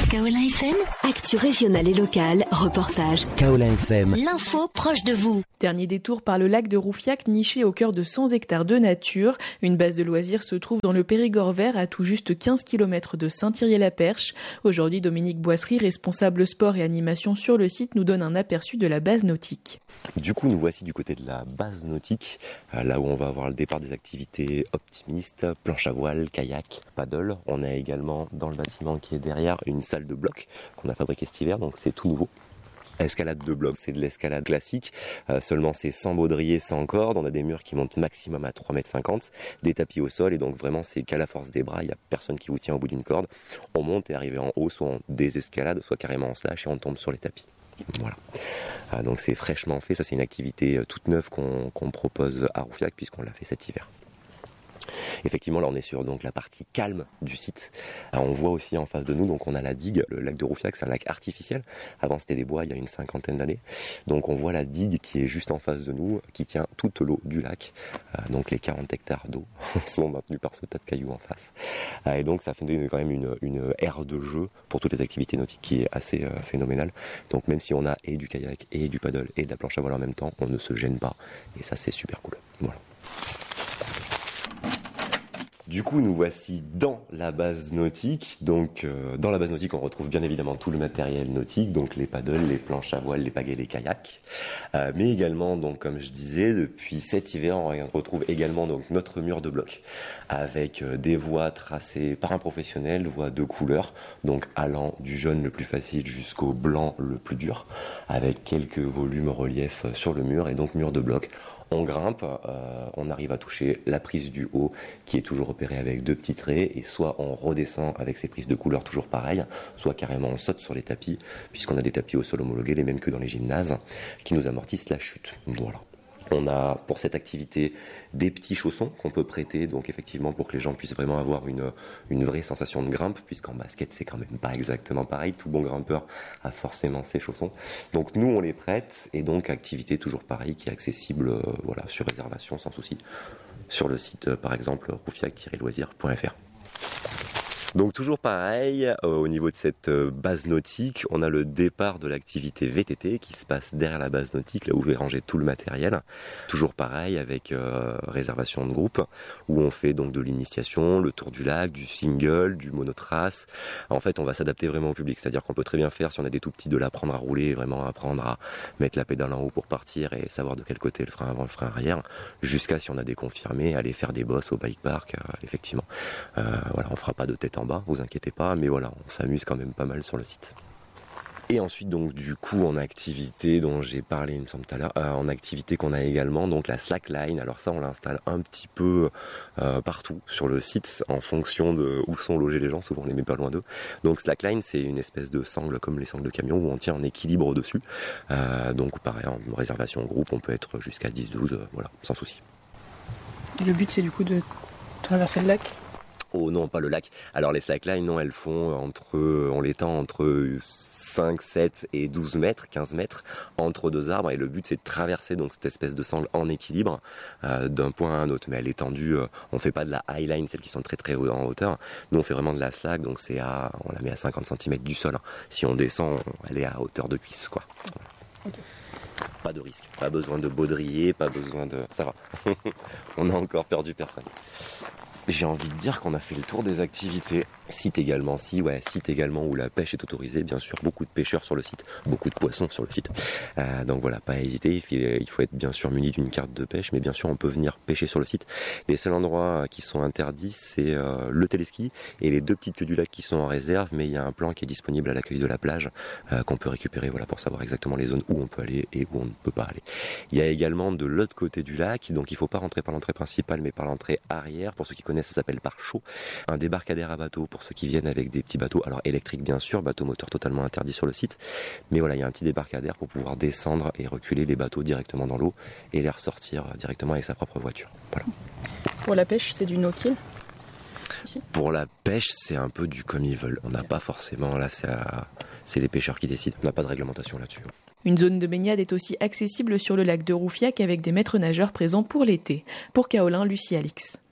Kaolin FM, actu régionale et locale, reportage. Kaolin FM, L'info proche de vous. Dernier détour par le lac de Roufiac, niché au cœur de 100 hectares de nature. Une base de loisirs se trouve dans le Périgord vert, à tout juste 15 km de Saint-Thirier-la-Perche. Aujourd'hui, Dominique Boisserie, responsable sport et animation sur le site, nous donne un aperçu de la base nautique. Du coup, nous voici du côté de la base nautique, là où on va avoir le départ des activités optimistes, planche à voile, kayak, paddle. On a également dans le bâtiment qui est derrière une salle de bloc qu'on a fabriquée cet hiver, donc c'est tout nouveau. Escalade de bloc, c'est de l'escalade classique, seulement c'est sans baudrier, sans corde. On a des murs qui montent maximum à 3,50 m, des tapis au sol, et donc vraiment c'est qu'à la force des bras, il n'y a personne qui vous tient au bout d'une corde. On monte et arrivé en haut, soit en désescalade, soit carrément en slash, et on tombe sur les tapis. Voilà. Donc c'est fraîchement fait, ça c'est une activité toute neuve qu'on propose à Roufiac puisqu'on l'a fait cet hiver. Effectivement, là on est sur donc la partie calme du site. On voit aussi en face de nous, donc on a la digue, le lac de Roufiac, c'est un lac artificiel. Avant c'était des bois il y a une 50aine d'années. Donc on voit la digue qui est juste en face de nous, qui tient toute l'eau du lac. Donc les 40 hectares d'eau sont maintenus par ce tas de cailloux en face. Et donc ça fait quand même une aire de jeu pour toutes les activités nautiques qui est assez phénoménale. Donc même si on a et du kayak et du paddle et de la planche à voile en même temps, on ne se gêne pas. Et ça c'est super cool. Voilà. Du coup, nous voici dans la base nautique. Donc, dans la base nautique, on retrouve bien évidemment tout le matériel nautique, donc les paddles, les planches à voile, les pagaies, les kayaks. Mais également, donc, comme je disais, depuis cet hiver, on retrouve également donc notre mur de bloc avec des voies tracées par un professionnel, voies de couleur, donc allant du jaune le plus facile jusqu'au blanc le plus dur, avec quelques volumes reliefs sur le mur et donc mur de bloc. On grimpe, on arrive à toucher la prise du haut qui est toujours opérée avec 2 petits traits, et soit on redescend avec ces prises de couleur toujours pareilles, soit carrément on saute sur les tapis, puisqu'on a des tapis au sol homologués, les mêmes que dans les gymnases, qui nous amortissent la chute. Voilà. On a pour cette activité des petits chaussons qu'on peut prêter, donc effectivement pour que les gens puissent vraiment avoir une vraie sensation de grimpe, puisqu'en basket c'est quand même pas exactement pareil, tout bon grimpeur a forcément ses chaussons. Donc nous on les prête, et donc activité toujours pareille qui est accessible sur réservation sans souci sur le site par exemple roufiac-loisirs.fr. Donc toujours pareil, au niveau de cette base nautique, on a le départ de l'activité VTT qui se passe derrière la base nautique, là où est rangé tout le matériel. Toujours pareil avec réservation de groupe, où on fait donc de l'initiation, le tour du lac, du single, du monotrace. En fait, on va s'adapter vraiment au public, c'est-à-dire qu'on peut très bien faire, si on a des tout petits, de l'apprendre à rouler, vraiment apprendre à mettre la pédale en haut pour partir et savoir de quel côté le frein avant, le frein arrière, jusqu'à, si on a des confirmés, aller faire des bosses au bike park, effectivement. On fera pas de tête en bas, vous inquiétez pas, mais voilà, on s'amuse quand même pas mal sur le site. Et ensuite, donc, du coup, en activité dont j'ai parlé, il me semble tout à l'heure, en activité qu'on a également, donc la slackline. Alors ça, on l'installe un petit peu partout sur le site, en fonction de où sont logés les gens. Souvent, on les met pas loin d'eux. Donc slackline, c'est une espèce de sangle, comme les sangles de camion, où on tient en équilibre dessus. Donc pareil, en réservation groupe, on peut être jusqu'à 10-12, sans souci. Et le but, c'est du coup de traverser le lac ? Oh non, pas le lac. Alors les slacklines, non, elles font on les tend entre 5, 7 et 12 mètres, 15 mètres, entre 2 arbres, et le but c'est de traverser donc cette espèce de sangle en équilibre d'un point à un autre. Mais elle est tendue, on fait pas de la highline, celles qui sont très très haut en hauteur. Nous on fait vraiment de la slack, donc on la met à 50 cm du sol. Si on descend, elle est à hauteur de cuisse, quoi. Okay. Pas de risque, pas besoin de baudrier, pas besoin de... Ça va. On n'a encore perdu personne. J'ai envie de dire qu'on a fait le tour des activités. Site également où la pêche est autorisée. Bien sûr, beaucoup de pêcheurs sur le site, beaucoup de poissons sur le site. Donc voilà, pas à hésiter. Il faut être bien sûr muni d'une carte de pêche, mais bien sûr, on peut venir pêcher sur le site. Les seuls endroits qui sont interdits, c'est le téléski et les 2 petites queues du lac qui sont en réserve, mais il y a un plan qui est disponible à l'accueil de la plage qu'on peut récupérer pour savoir exactement les zones où on peut aller et où on ne peut pas aller. Il y a également de l'autre côté du lac, donc il ne faut pas rentrer par l'entrée principale, mais par l'entrée arrière. Pour ceux qui connaissent, ça s'appelle pare-chaud. Un débarcadère à bateau pour ceux qui viennent avec des petits bateaux, alors électriques bien sûr, bateau moteur totalement interdit sur le site, mais il y a un petit débarcadère pour pouvoir descendre et reculer les bateaux directement dans l'eau et les ressortir directement avec sa propre voiture. Voilà. Pour la pêche, c'est du no-kill ? Ici. Pour la pêche, c'est un peu du comme ils veulent. On n'a pas forcément, là c'est les pêcheurs qui décident, on n'a pas de réglementation là-dessus. Une zone de baignade est aussi accessible sur le lac de Roufiac avec des maîtres nageurs présents pour l'été. Pour Kaolin, Lucie Alix.